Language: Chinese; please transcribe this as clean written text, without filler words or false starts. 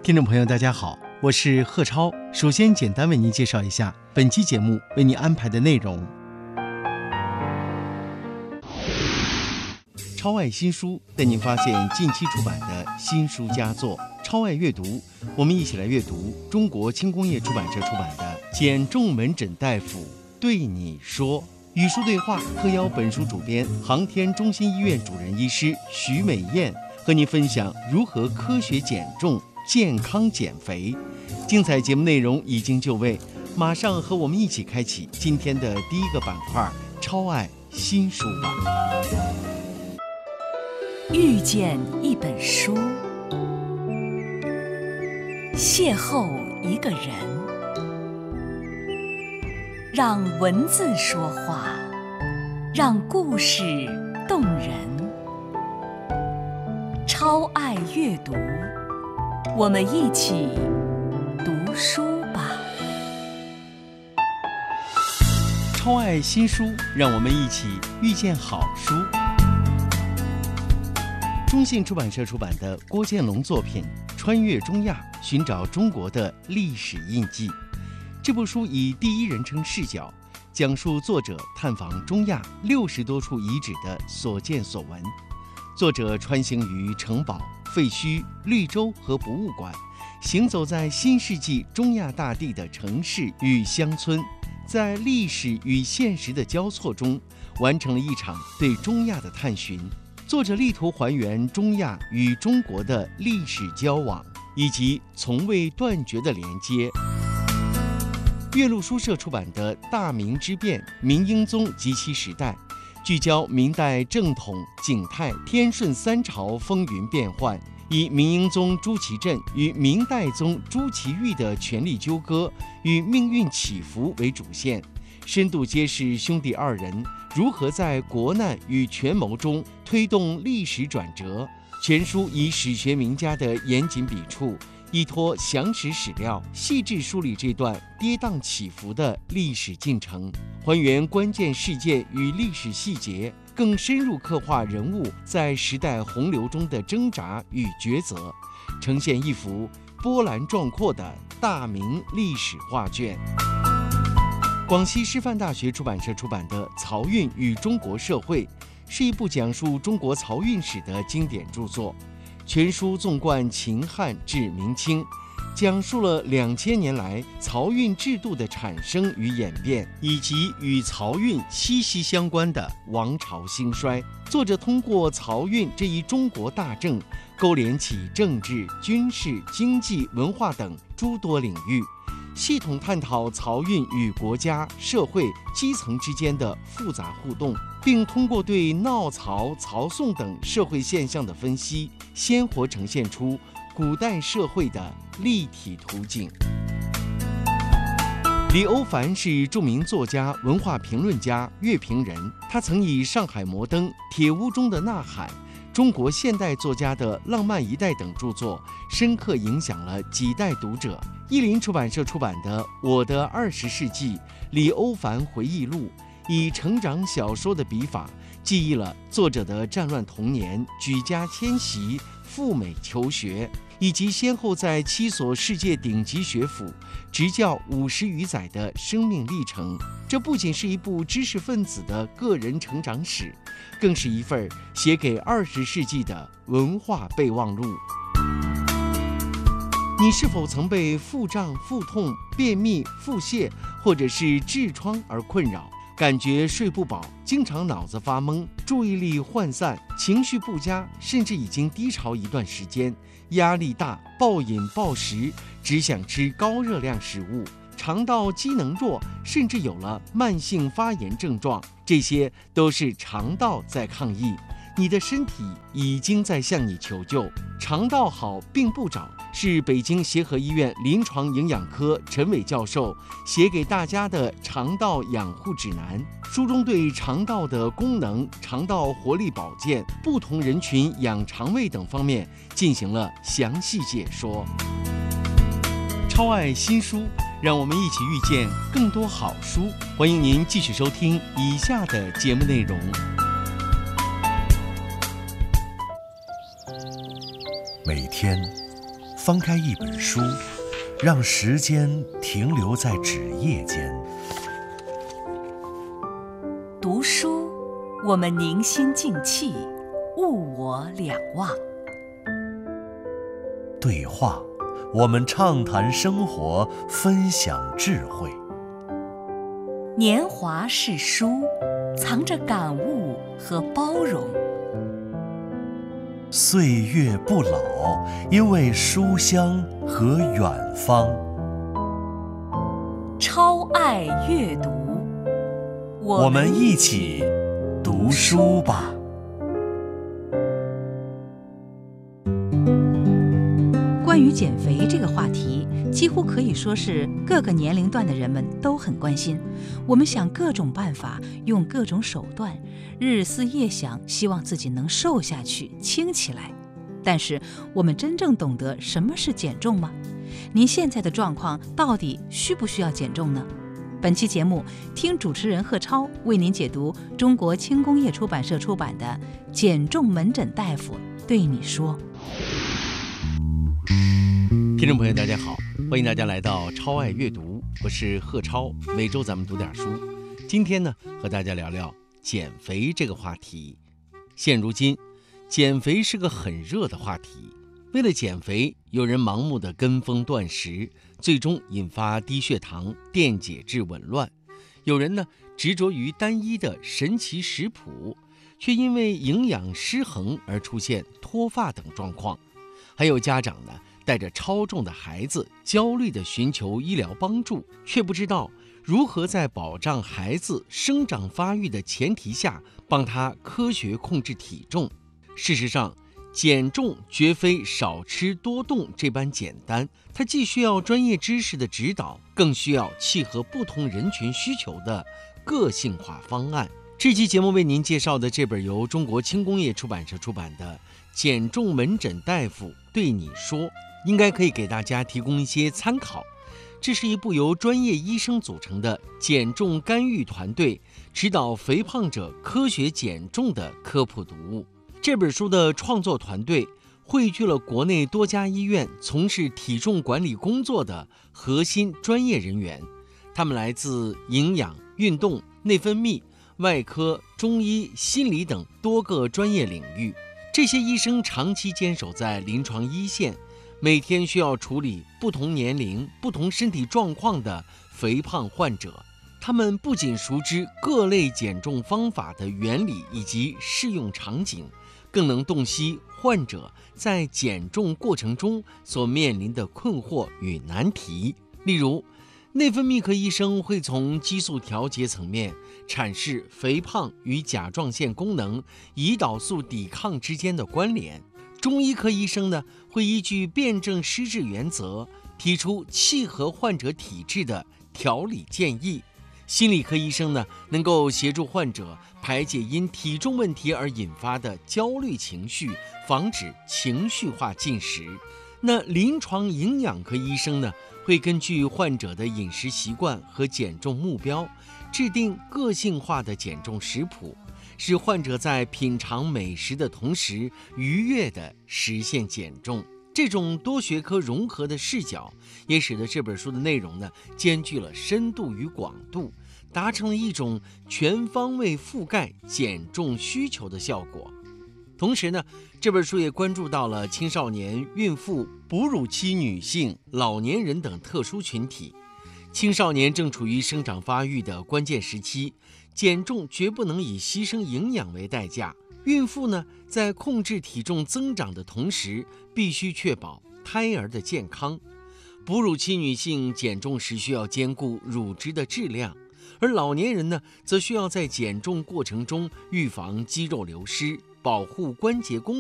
听众朋友大家好，我是贺超。首先简单为您介绍一下本期节目为您安排的内容。超爱新书带您发现近期出版的新书佳作。超爱阅读，我们一起来阅读中国轻工业出版社出版的《减重门诊大夫对你说》。与书对话特邀本书主编航天中心医院主任医师徐美燕，和您分享如何科学减重、健康减肥。精彩节目内容已经就位，马上和我们一起开启今天的第一个板块——超爱新书吧。 遇见一本书，邂逅一个人，让文字说话，让故事动人。超爱阅读，我们一起读书吧。 超爱新书，让我们一起遇见好书。中信出版社出版的郭建龙作品《穿越中亚，寻找中国的历史印记》。这部书以第一人称视角，讲述作者探访中亚60多处遗址的所见所闻。作者穿行于城堡、废墟、绿洲和博物馆，行走在新世纪中亚大地的城市与乡村，在历史与现实的交错中，完成了一场对中亚的探寻。作者力图还原中亚与中国的历史交往，以及从未断绝的连接。岳麓书社出版的《大明之变：明英宗及其时代》，聚焦明代正统、景泰、天顺三朝风云变幻，以明英宗朱祁镇与明代宗朱祁钰的权力纠葛与命运起伏为主线，深度揭示兄弟二人如何在国难与权谋中推动历史转折。全书以史学名家的严谨笔触，依托详实史料，细致梳理这段跌宕起伏的历史进程，还原关键事件与历史细节，更深入刻画人物在时代洪流中的挣扎与抉择，呈现一幅波澜壮阔的大明历史画卷。广西师范大学出版社出版的《漕运与中国社会》，是一部讲述中国漕运史的经典著作。全书纵贯秦汉至明清，讲述了2000年来漕运制度的产生与演变，以及与漕运息息相关的王朝兴衰。作者通过漕运这一中国大政，勾连起政治、军事、经济、文化等诸多领域，系统探讨漕运与国家、社会、基层之间的复杂互动，并通过对闹漕、漕送等社会现象的分析，鲜活呈现出古代社会的立体图景。李欧梵是著名作家、文化评论家、乐评人，他曾以《上海摩登》《铁屋中的呐喊》、中国现代作家的《浪漫一代》等著作，深刻影响了几代读者。译林出版社出版的《我的20世纪：李欧梵回忆录》，以成长小说的笔法，记忆了作者的战乱童年、举家迁徙、赴美求学，以及先后在7所世界顶级学府执教50余载的生命历程。这不仅是一部知识分子的个人成长史，更是一份写给20世纪的文化备忘录。你是否曾被腹胀、腹痛、便秘、腹泻或者是痔疮而困扰？感觉睡不饱，经常脑子发懵，注意力涣散，情绪不佳，甚至已经低潮一段时间，压力大，暴饮暴食，只想吃高热量食物，肠道机能弱，甚至有了慢性发炎症状，这些都是肠道在抗议，你的身体已经在向你求救。肠道好病不找，是北京协和医院临床营养科陈伟教授写给大家的肠道养护指南。书中对肠道的功能、肠道活力保健、不同人群养肠胃等方面进行了详细解说。超爱新书，让我们一起遇见更多好书。欢迎您继续收听以下的节目内容。 每天翻开一本书，让时间停留在纸页间。 读书，我们凝心静气，物我两忘； 对话，我们畅谈生活，分享智慧。 年华是书，藏着感悟和包容。 岁月不老，因为书香和远方。 超爱阅读， 我们一起读书吧。 关于减肥这个话题，几乎可以说是各个年龄段的人们都很关心。我们想各种办法，用各种手段，日思夜想，希望自己能瘦下去、轻起来。但是，我们真正懂得什么是减重吗？您现在的状况到底需不需要减重呢？本期节目，听主持人贺超为您解读中国轻工业出版社出版的《减重门诊大夫对你说》。 听众朋友大家好，欢迎大家来到超爱阅读，我是贺超，每周咱们读点书。今天呢，和大家聊聊减肥这个话题。现如今，减肥是个很热的话题。为了减肥，有人盲目的跟风断食，最终引发低血糖、电解质紊乱；有人呢执着于单一的神奇食谱，却因为营养失衡而出现脱发等状况；还有家长呢带着超重的孩子，焦虑地寻求医疗帮助，却不知道如何在保障孩子生长发育的前提下，帮他科学控制体重。事实上，减重绝非少吃多动这般简单，它既需要专业知识的指导，更需要契合不同人群需求的个性化方案。这期节目为您介绍的这本由中国轻工业出版社出版的《减重门诊大夫对你说》，应该可以给大家提供一些参考。这是一部由专业医生组成的减重干预团队指导肥胖者科学减重的科普读物。这本书的创作团队汇聚了国内多家医院从事体重管理工作的核心专业人员，他们来自营养、运动、内分泌、外科、中医、心理等多个专业领域。这些医生长期坚守在临床一线，每天需要处理不同年龄、不同身体状况的肥胖患者。他们不仅熟知各类减重方法的原理以及适用场景，更能洞悉患者在减重过程中所面临的困惑与难题。例如，内分泌科医生会从激素调节层面阐释肥胖与甲状腺功能、胰岛素抵抗之间的关联；中医科医生呢，会依据辩证施治原则，提出契合患者体质的调理建议；心理科医生呢，能够协助患者排解因体重问题而引发的焦虑情绪，防止情绪化进食。那临床营养科医生呢，会根据患者的饮食习惯和减重目标，制定个性化的减重食谱，使患者在品尝美食的同时，愉悦地实现减重。这种多学科融合的视角，也使得这本书的内容呢，兼具了深度与广度，达成了一种全方位覆盖减重需求的效果。同时呢，这本书也关注到了青少年、孕妇、哺乳期女性、老年人等特殊群体。青少年正处于生长发育的关键时期，减重绝不能以牺牲营养为代价。孕妇呢，在控制体重增长的同时，必须确保胎儿的健康。哺乳期女性减重时需要兼顾乳汁的质量，而老年人呢，则需要在减重过程中预防肌肉流失，保护关节功